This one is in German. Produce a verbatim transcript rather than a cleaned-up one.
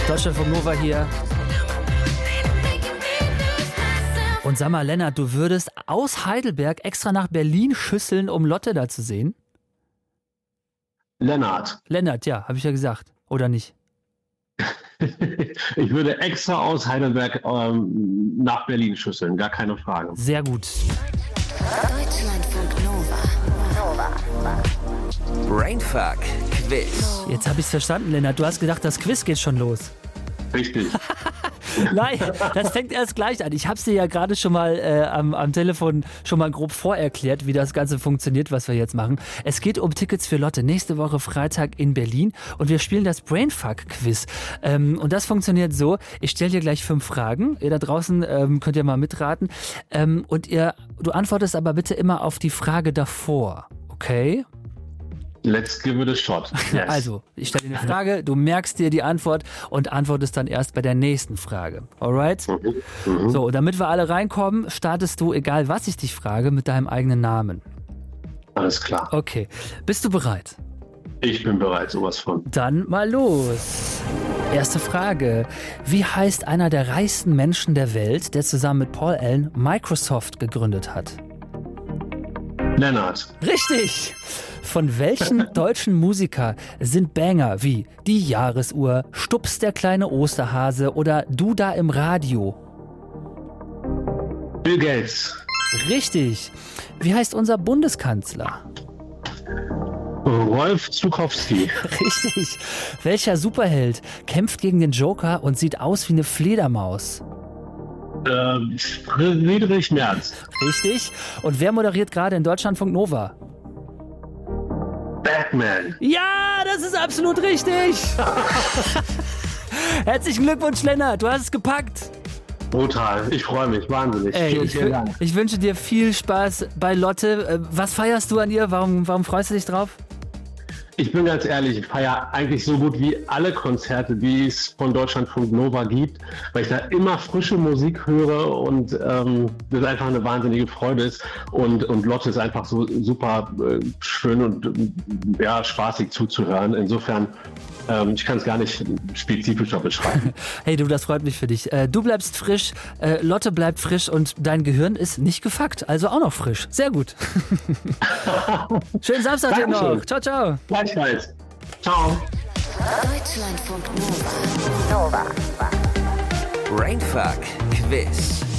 Deutschlandfunk Nova hier. Und sag mal, Lennart, du würdest aus Heidelberg extra nach Berlin schüsseln, um Lotte da zu sehen? Lennart. Lennart, ja, habe ich ja gesagt. Oder nicht? Ich würde extra aus Heidelberg ähm, nach Berlin schüsseln, gar keine Frage. Sehr gut. Deutschlandfunk Nova. Brainfuck Quiz. Jetzt habe ich es verstanden, Lennart. Du hast gedacht, das Quiz geht schon los. Richtig. Nein, das fängt erst gleich an. Ich habe es dir ja gerade schon mal äh, am, am Telefon schon mal grob vorerklärt, wie das Ganze funktioniert, was wir jetzt machen. Es geht um Tickets für Lotte. Nächste Woche Freitag in Berlin und wir spielen das Brainfuck-Quiz. Ähm, und das funktioniert so, ich stelle dir gleich fünf Fragen. Ihr da draußen ähm, könnt ihr mal mitraten. Ähm, und ihr, du antwortest aber bitte immer auf die Frage davor. Okay? Let's give it a shot. Yes. Also, ich stelle dir eine Frage, du merkst dir die Antwort und antwortest dann erst bei der nächsten Frage. Alright? Mhm. Mhm. So, damit wir alle reinkommen, startest du, egal was ich dich frage, mit deinem eigenen Namen. Alles klar. Okay. Bist du bereit? Ich bin bereit, sowas von. Dann mal los. Erste Frage. Wie heißt einer der reichsten Menschen der Welt, der zusammen mit Paul Allen Microsoft gegründet hat? Lennart. Richtig! Von welchen deutschen Musiker sind Banger wie Die Jahresuhr, Stups der kleine Osterhase oder Du da im Radio? Bill Gates. Richtig! Wie heißt unser Bundeskanzler? Rolf Zukowski. Richtig! Welcher Superheld kämpft gegen den Joker und sieht aus wie eine Fledermaus? Ähm, Friedrich Merz. Richtig! Und wer moderiert gerade in Deutschlandfunk Nova? Batman. Ja, das ist absolut richtig! Herzlichen Glückwunsch, Lennart, du hast es gepackt! Brutal, ich freue mich, wahnsinnig. Ey, vielen, ich, vielen Dank. ich wünsche dir viel Spaß bei Lotte. Was feierst du an ihr? Warum, warum freust du dich drauf? Ich bin ganz ehrlich, ich feiere eigentlich so gut wie alle Konzerte, die es von Deutschlandfunk Nova gibt, weil ich da immer frische Musik höre und ähm, das einfach eine wahnsinnige Freude ist. Und, und Lotte ist einfach so super äh, schön und äh, ja, spaßig zuzuhören. Insofern, ähm, ich kann es gar nicht spezifischer beschreiben. Hey du, das freut mich für dich. Äh, du bleibst frisch, äh, Lotte bleibt frisch und dein Gehirn ist nicht gefuckt, also auch noch frisch. Sehr gut. Schönen Samstag dir noch. Ciao, ciao. Gleichfalls. Ciao. Deutschlandfunk Nova. Nova. Brainfuck Quiz.